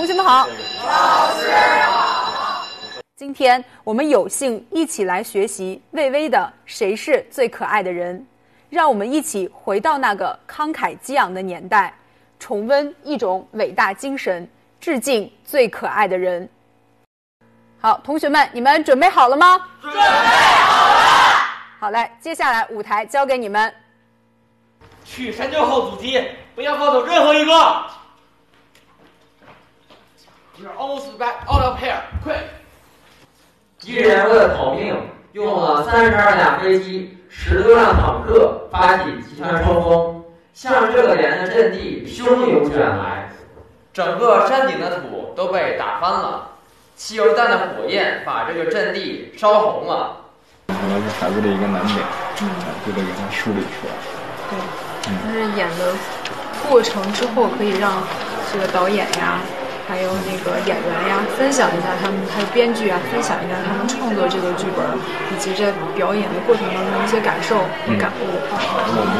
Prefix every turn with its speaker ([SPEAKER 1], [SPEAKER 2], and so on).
[SPEAKER 1] 同学们好。老师好。今天我们有幸一起来学习魏巍的《谁是最可爱的人》，让我们一起回到那个慷慨激昂的年代，重温一种伟大精神，致敬最可爱的人。好，同学们，你们准备好了吗？准备好了。好嘞，接下来舞台交给你们。
[SPEAKER 2] 去山丘后阻击，不要放走任何一个。You're almost back out of here, quick！
[SPEAKER 3] 敌人为了逃命，用了32架飞机、10多辆坦克发起集团冲锋，向这个连的阵地汹涌卷来。整个山顶的土都被打翻了，汽油弹的火焰把这个阵地烧红了。
[SPEAKER 4] 可能是孩子的一个难点，就得给他梳理出来。
[SPEAKER 5] 对，但是演的过程之后，可以让这个导演呀，还有那个演员呀，分享一下他们，还有编剧啊，分享一下他们创作这个剧本以及这表演的过程当中的一些感受和感悟。